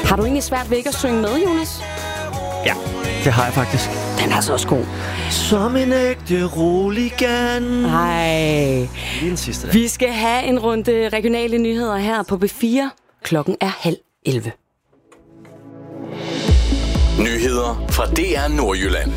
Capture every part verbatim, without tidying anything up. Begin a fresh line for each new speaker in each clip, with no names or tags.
Har du egentlig svært ved ikke at synge med, Jonas?
Ja, det har jeg faktisk.
Den er så også god.
Som en ægte roligan.
Nej.
Den sidste der.
Vi skal have en runde regionale nyheder her på B fire. Klokken er halv elleve.
Nyheder fra D R Nordjylland.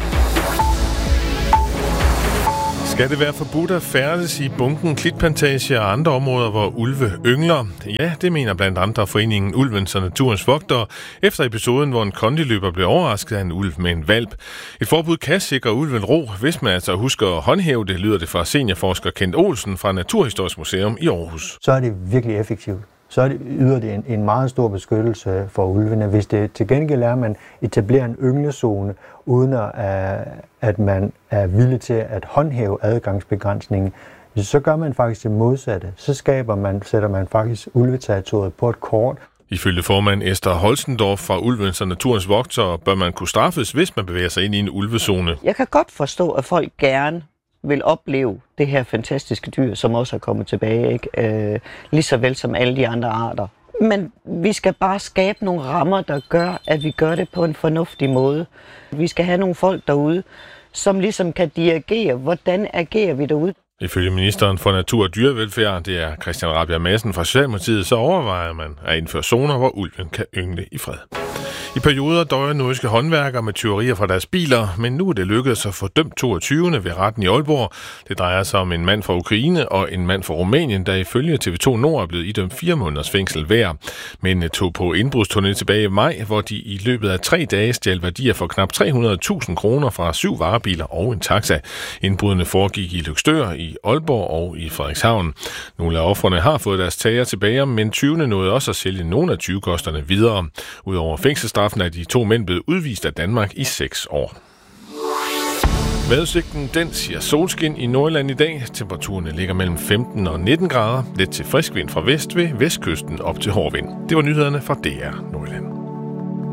Skal det være forbudt at færdes i bunken, klitplantage og andre områder, hvor ulve yngler? Ja, det mener blandt andre foreningen Ulvens og Naturens Vogtere, efter episoden, hvor en kondiløber blev overrasket af en ulv med en hvalp. Et forbud kan sikre ulven ro, hvis man altså husker at håndhæve det, lyder det fra seniorforsker Kent Olsen fra Naturhistorisk Museum i Aarhus.
Så er det virkelig effektivt. Så er det, yder det en, en meget stor beskyttelse for ulvene. Hvis det til gengæld er, at man etablerer en ynglezone, uden at, at man er villig til at håndhæve adgangsbegrænsningen, så gør man faktisk det modsatte. Så skaber man, sætter man faktisk ulveterritoriet på et kort.
Ifølge formand Esther Holstendorf fra Ulvens og Naturens Vogtere bør man kunne straffes, hvis man bevæger sig ind i en ulvezone.
Jeg kan godt forstå, at folk gerne vil opleve det her fantastiske dyr, som også er kommet tilbage, ikke? Øh, lige så vel som alle de andre arter. Men vi skal bare skabe nogle rammer, der gør, at vi gør det på en fornuftig måde. Vi skal have nogle folk derude, som ligesom kan dirigere, hvordan agerer vi derude.
Ifølge ministeren for Natur og Dyrevelfærd, det er Christian Rabjerg Madsen fra Socialdemokratiet, så overvejer man at indføre zoner, hvor ulven kan yngle i fred. I perioder døjer nordiske håndværkere med tyverier fra deres biler, men nu er det lykkedes at få dømt toogtyvende ved retten i Aalborg. Det drejer sig om en mand fra Ukraine og en mand fra Rumænien, der ifølge T V to Nord er blevet idømt fire måneders fængsel hver. Mændene tog på indbrudsturné tilbage i maj, hvor de i løbet af tre dage stjal værdier for knap tre hundrede tusind kroner fra syv varebiler og en taxa. Indbrudene foregik i Løgstør, i Aalborg og i Frederikshavn. Nogle af ofrene har fået deres tager tilbage, men tyvene nåede også at sælge nogle af tyvekosterne videre. Udover fængselsstraffen er de to mænd blevet udvist af Danmark i seks år. Vejrudsigten, den siger solskin i Nordjylland i dag. Temperaturerne ligger mellem femten og nitten grader. Lidt til frisk vind fra vest ved vestkysten op til hård vind. Det var nyhederne fra D R.